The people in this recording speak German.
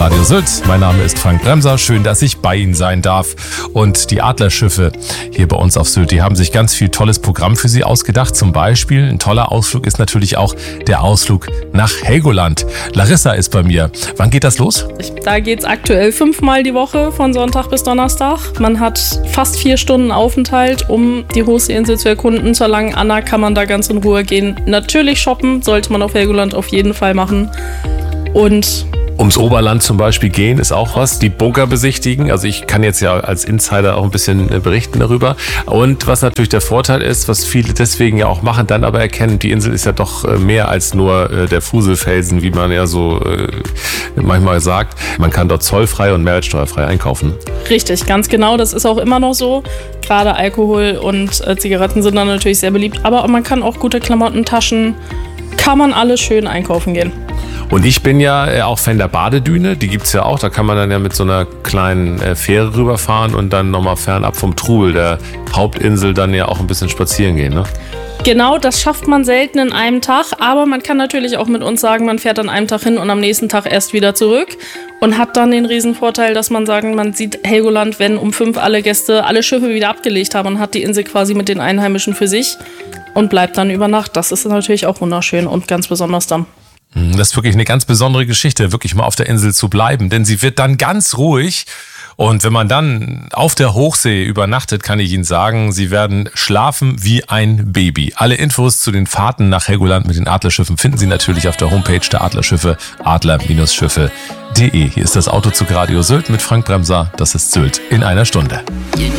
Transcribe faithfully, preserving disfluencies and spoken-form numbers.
Radio Sylt. Mein Name ist Frank Bremser. Schön, dass ich bei Ihnen sein darf. Und die Adlerschiffe hier bei uns auf Sylt, die haben sich ganz viel tolles Programm für Sie ausgedacht. Zum Beispiel ein toller Ausflug ist natürlich auch der Ausflug nach Helgoland. Larissa ist bei mir. Wann geht das los? Da geht's aktuell fünfmal die Woche von Sonntag bis Donnerstag. Man hat fast vier Stunden Aufenthalt, um die Hochseeinsel zu erkunden. Zur Langen Anna kann man da ganz in Ruhe gehen. Natürlich shoppen sollte man auf Helgoland auf jeden Fall machen. Und ums Oberland zum Beispiel gehen ist auch was. Die Bunker besichtigen. Also ich kann jetzt ja als Insider auch ein bisschen berichten darüber. Und was natürlich der Vorteil ist, was viele deswegen ja auch machen, dann aber erkennen, die Insel ist ja doch mehr als nur der Fuselfelsen, wie man ja so manchmal sagt. Man kann dort zollfrei und mehrwertsteuerfrei einkaufen. Richtig, ganz genau. Das ist auch immer noch so. Gerade Alkohol und Zigaretten sind dann natürlich sehr beliebt. Aber man kann auch gute Klamotten, Taschen, kann man alles schön einkaufen gehen. Und ich bin ja auch Fan der Badedüne, die gibt's ja auch. Da kann man dann ja mit so einer kleinen Fähre rüberfahren und dann nochmal fernab vom Trubel der Hauptinsel dann ja auch ein bisschen spazieren gehen, ne? Genau, das schafft man selten in einem Tag, aber man kann natürlich auch mit uns sagen, man fährt an einem Tag hin und am nächsten Tag erst wieder zurück und hat dann den Riesenvorteil, dass man sagen, man sieht Helgoland, wenn um fünf alle Gäste, alle Schiffe wieder abgelegt haben und hat die Insel quasi mit den Einheimischen für sich und bleibt dann über Nacht. Das ist natürlich auch wunderschön und ganz besonders dann. Das ist wirklich eine ganz besondere Geschichte, wirklich mal auf der Insel zu bleiben, denn sie wird dann ganz ruhig. Und wenn man dann auf der Hochsee übernachtet, kann ich Ihnen sagen, Sie werden schlafen wie ein Baby. Alle Infos zu den Fahrten nach Helgoland mit den Adlerschiffen finden Sie natürlich auf der Homepage der Adlerschiffe, adler Schiffe punkt de. Hier ist das Autozug Radio Sylt mit Frank Bremser. Das ist Sylt in einer Stunde.